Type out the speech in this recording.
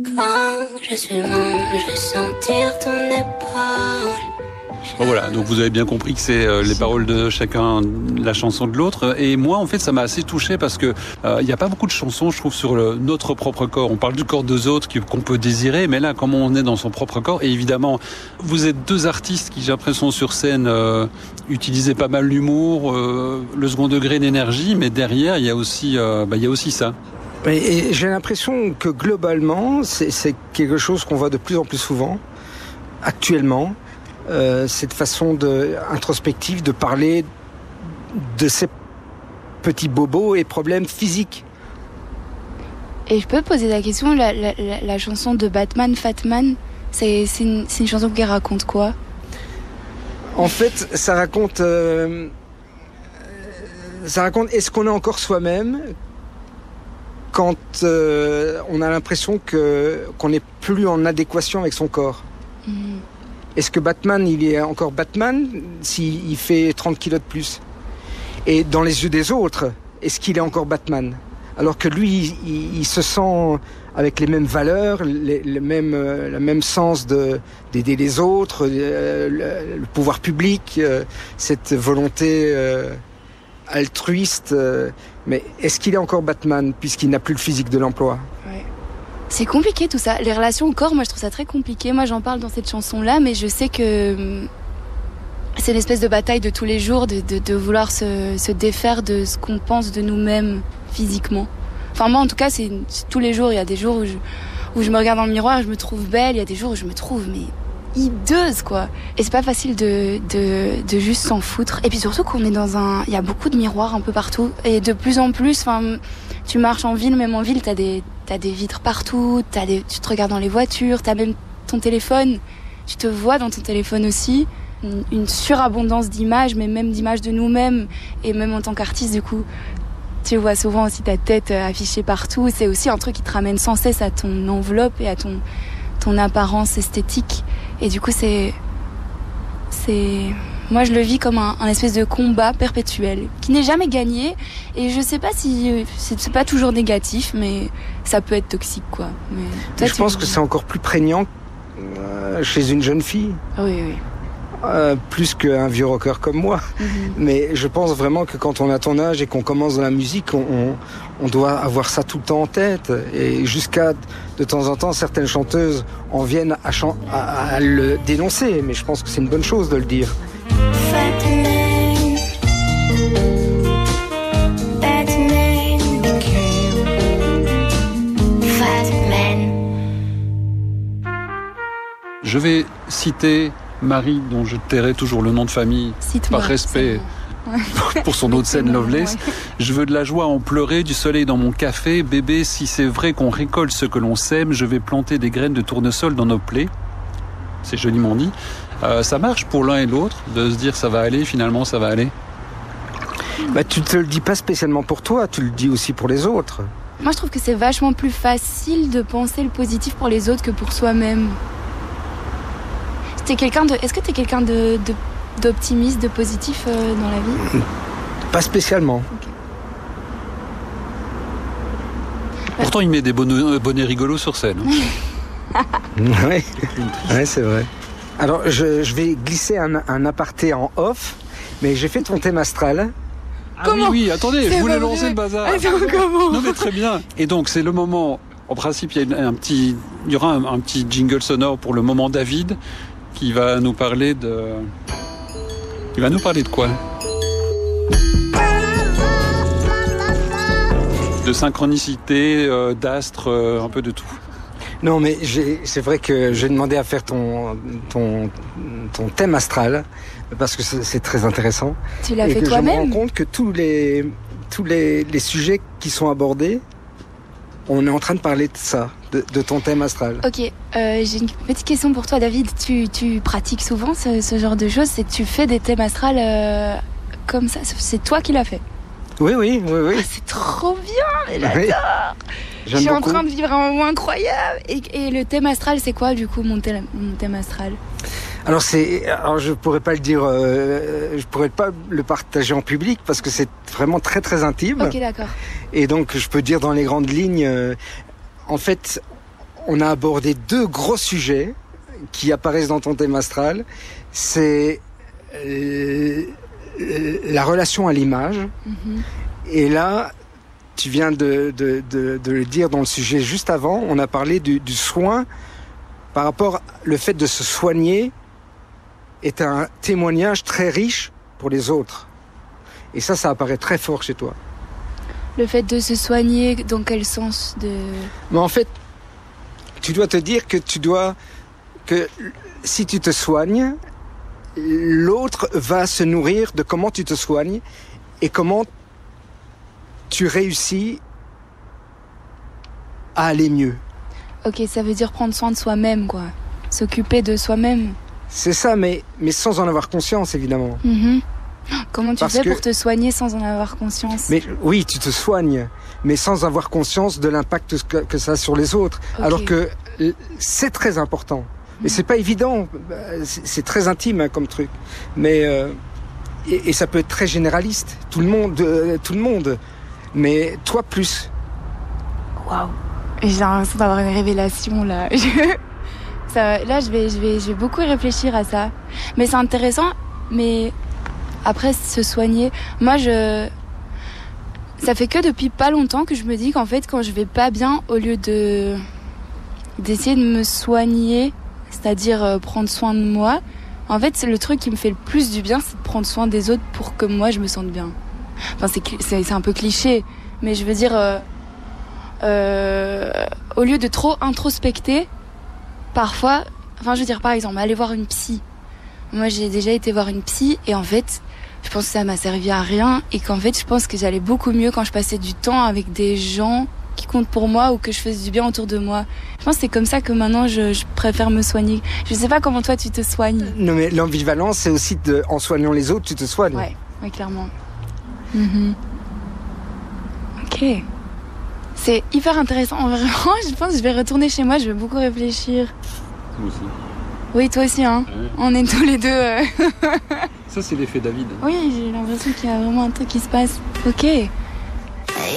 Quand je suis loin, je vais sentir ton épaule. Bon, voilà, donc vous avez bien compris que c'est les paroles de chacun, la chanson de l'autre. Et moi, en fait, ça m'a assez touché parce que il n'y a pas beaucoup de chansons, je trouve, sur notre propre corps. On parle du corps des autres qu'on peut désirer, mais là, comme on est dans son propre corps, et évidemment, vous êtes deux artistes qui, j'ai l'impression, sur scène, utilisaient pas mal l'humour, le second degré d'énergie, mais derrière, il y a aussi ça. Et j'ai l'impression que globalement, c'est quelque chose qu'on voit de plus en plus souvent, actuellement. Cette façon introspective de parler de ces petits bobos et problèmes physiques. Et je peux poser la question, la chanson de Batman, Fatman, c'est une chanson qui raconte quoi ? En fait, ça raconte est-ce qu'on est encore soi-même quand on a l'impression qu'on n'est plus en adéquation avec son corps. Est-ce que Batman, il est encore Batman s'il fait 30 kilos de plus ? Et dans les yeux des autres, est-ce qu'il est encore Batman ? Alors que lui, il se sent avec les mêmes valeurs, le même sens d'aider les autres, le pouvoir public, cette volonté altruiste. Mais est-ce qu'il est encore Batman puisqu'il n'a plus le physique de l'emploi ? Ouais. C'est compliqué tout ça. Les relations au corps, moi je trouve ça très compliqué. Moi j'en parle dans cette chanson-là, mais je sais que c'est une espèce de bataille de tous les jours, de vouloir se défaire de ce qu'on pense de nous-mêmes physiquement. Enfin moi en tout cas, c'est tous les jours. Il y a des jours où je me regarde dans le miroir et je me trouve belle. Il y a des jours où je me trouve hideuse quoi. Et c'est pas facile de juste s'en foutre. Et puis surtout qu'on est il y a beaucoup de miroirs un peu partout. Et de plus en plus, enfin, tu marches en ville, même en ville, t'as des vitres partout, tu te regardes dans les voitures, t'as même ton téléphone, tu te vois dans ton téléphone aussi. Une surabondance d'images, mais même d'images de nous-mêmes. Et même en tant qu'artiste, du coup, tu vois souvent aussi ta tête affichée partout. C'est aussi un truc qui te ramène sans cesse à ton enveloppe et à ton apparence esthétique. Et du coup, moi, je le vis comme un espèce de combat perpétuel qui n'est jamais gagné. Et je sais pas si c'est pas toujours négatif, mais ça peut être toxique, quoi. Mais toi, je pense que c'est encore plus prégnant chez une jeune fille. Oui, oui. Plus qu'un vieux rocker comme moi. Mais je pense vraiment que quand on a ton âge et qu'on commence dans la musique, on doit avoir ça tout le temps en tête. Et jusqu'à, de temps en temps, certaines chanteuses en viennent à le dénoncer. Mais je pense que c'est une bonne chose de le dire. Je vais citer Marie, dont je tairai toujours le nom de famille, Cite-moi, par respect pour son autre scène Loveless. Ouais. Je veux de la joie en pleurer, du soleil dans mon café. Bébé, si c'est vrai qu'on récolte ce que l'on sème, je vais planter des graines de tournesol dans nos plaies. C'est joliment dit. Ça marche pour l'un et l'autre, de se dire ça va aller, finalement ça va aller. Tu te le dis pas spécialement pour toi, tu le dis aussi pour les autres. Moi je trouve que c'est vachement plus facile de penser le positif pour les autres que pour soi-même. Est-ce que tu es quelqu'un d'optimiste, de positif dans la vie ? Pas spécialement. Okay. Pourtant, il met des bonnets rigolos sur scène. Oui, c'est vrai. Alors, je vais glisser un aparté en off, mais j'ai fait ton thème astral. Comment ? Oui, attendez, je voulais lancer le bazar. Comment ? Non, mais très bien. Et donc, c'est le moment... En principe, il y aura un petit jingle sonore pour le moment David, qui va nous parler de... Il va nous parler de quoi ? De synchronicité, d'astres, un peu de tout. Non, mais c'est vrai que j'ai demandé à faire ton thème astral, parce que c'est très intéressant. Tu l'as fait toi-même ? Et que je me rends compte que tous les sujets qui sont abordés, on est en train de parler de ça, de ton thème astral. Ok, j'ai une petite question pour toi, David. Tu pratiques souvent ce genre de choses ? C'est que tu fais des thèmes astrales comme ça ? C'est toi qui l'as fait ? Oui. Ah, c'est trop bien, mais j'adore. Oui. Je suis en train de vivre un moment incroyable. Et le thème astral, c'est quoi du coup mon thème astral ? Alors je pourrais pas le dire, je pourrais pas le partager en public parce que c'est vraiment très très intime. Ok, d'accord. Et donc je peux dire dans les grandes lignes, en fait, on a abordé 2 gros sujets qui apparaissent dans ton thème astral. C'est la relation à l'image. Et là, tu viens de le dire dans le sujet juste avant, on a parlé du soin par rapport le fait de se soigner est un témoignage très riche pour les autres. Et ça apparaît très fort chez toi. Le fait de se soigner, dans quel sens de... Mais en fait, tu dois te dire que si tu te soignes, l'autre va se nourrir de comment tu te soignes et comment tu réussis à aller mieux. Ok, ça veut dire prendre soin de soi-même, quoi. S'occuper de soi-même. C'est ça, mais sans en avoir conscience, évidemment. Comment tu fais pour te soigner sans en avoir conscience? Mais oui, tu te soignes, mais sans avoir conscience de l'impact que ça a sur les autres. Okay. Alors que c'est très important. Et c'est pas évident, c'est très intime comme truc. Mais et ça peut être très généraliste. Tout le monde. Mais toi plus. Waouh. J'ai l'impression d'avoir une révélation là. Là, je vais beaucoup réfléchir à ça. Mais c'est intéressant. Mais après, se soigner, moi, ça fait que depuis pas longtemps que je me dis qu'en fait, quand je vais pas bien, au lieu d'essayer de me soigner, c'est-à-dire prendre soin de moi, en fait, c'est le truc qui me fait le plus du bien, c'est de prendre soin des autres pour que moi, je me sente bien. Enfin, c'est un peu cliché, mais je veux dire, au lieu de trop introspecter, parfois, enfin, je veux dire, par exemple, aller voir une psy. Moi, j'ai déjà été voir une psy et en fait, je pense que ça m'a servi à rien et qu'en fait, je pense que j'allais beaucoup mieux quand je passais du temps avec des gens qui comptent pour moi ou que je faisais du bien autour de moi. Je pense que c'est comme ça que maintenant, je préfère me soigner. Je sais pas comment toi, tu te soignes. Non, mais l'ambivalence, c'est aussi en soignant les autres, tu te soignes. Ouais, clairement. Ok. C'est hyper intéressant. Vraiment, je pense que je vais retourner chez moi, je vais beaucoup réfléchir. Moi aussi. Oui, toi aussi, hein. Ouais. On est tous les deux... Ça, c'est l'effet David. Oui, j'ai l'impression qu'il y a vraiment un truc qui se passe. Ok.